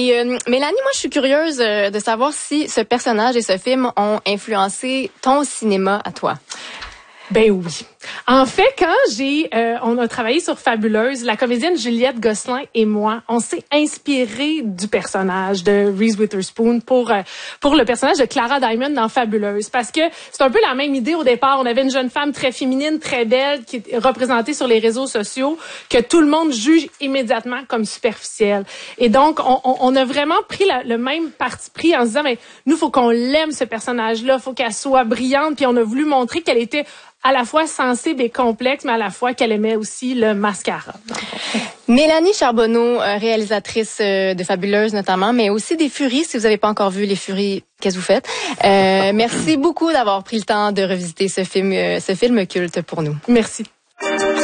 Et Mélanie, moi, je suis curieuse de savoir si ce personnage et ce film ont influencé ton cinéma à toi. Ben oui. En fait, quand on a travaillé sur Fabuleuse, la comédienne Juliette Gosselin et moi, on s'est inspiré du personnage de Reese Witherspoon pour le personnage de Clara Diamond dans Fabuleuse, parce que c'est un peu la même idée au départ. On avait une jeune femme très féminine, très belle, qui est représentée sur les réseaux sociaux, que tout le monde juge immédiatement comme superficielle. Et donc, on a vraiment pris le même parti pris en se disant, mais nous, faut qu'on l'aime, ce personnage-là, faut qu'elle soit brillante, puis on a voulu montrer qu'elle était à la fois sensible et complexe, mais à la fois qu'elle aimait aussi le mascara. Mélanie Charbonneau, réalisatrice de Fabuleuse notamment, mais aussi des Furies. Si vous n'avez pas encore vu les Furies, qu'est-ce que vous faites? Merci beaucoup d'avoir pris le temps de revisiter ce film culte pour nous. Merci.